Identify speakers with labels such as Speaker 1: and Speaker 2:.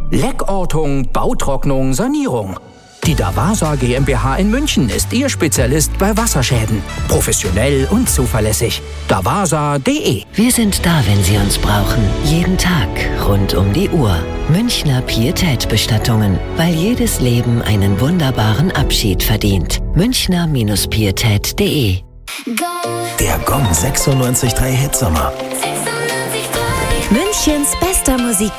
Speaker 1: Leckortung, Bautrocknung, Sanierung. Die Davasa GmbH in München ist Ihr Spezialist bei Wasserschäden. Professionell und zuverlässig. Davasa.de.
Speaker 2: Wir sind da, wenn Sie uns brauchen. Jeden Tag, rund um die Uhr. Münchner Pietätbestattungen. Weil jedes Leben einen wunderbaren Abschied verdient. Münchner-pietät.de.
Speaker 3: Der Gong 96.3 Hitsommer.
Speaker 4: Münchens bester Musik.